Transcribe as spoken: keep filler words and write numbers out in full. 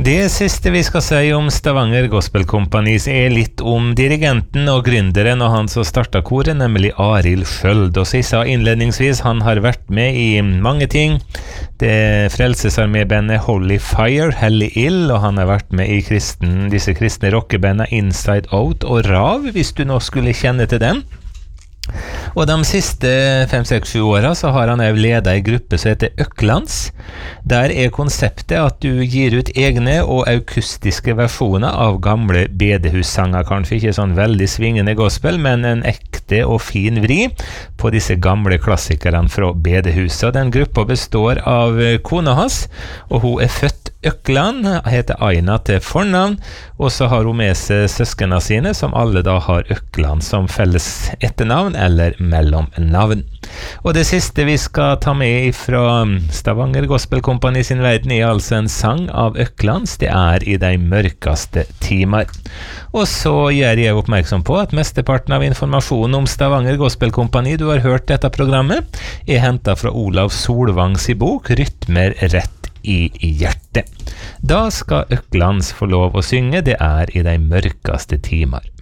Det siste vi skal si om Stavanger Gospel Companis er litt om dirigenten og gründeren og han som startet koret, nemlig Arild Skjøld. Og så jeg sa innledningsvis, han har vært med i mange ting. Det frelsesarmébandet Holy Fire, Hellig Ild, og han har vært med i kristen, disse kristne rockebandene Inside Out og Rav, hvis du nå skulle kjenne til dem. Og de siste fem, seks, sju åra så har han også ledet en gruppe som heter Øklands. Der er konseptet at du gir ut egne og akustiske versjoner av gamle bedehussanger, kanskje ikke sånn veldig svingende gospel, men en ekte og fin vri på disse gamle klassikerne fra bedehuset. Den gruppa består av kona hans, og hun er født Økland, heter Aina til fornavn, og så har hun med seg søskene sine, som alle da har Økland som felles etternavn eller mellomnavn. Og det siste vi skal ta med fra Stavanger Gospel Company sin verden er altså en sang av Øklands, det er I de mørkeste timer. Og så gjør jeg oppmerksom på at mesteparten av informasjonen om Stavanger Gospel Company du har hørt dette programmet, er hentet fra Olav Solvangs i bok Rytmer rett I hjertet. Da skal Øklands få lov å synge, det er I de mørkeste timer.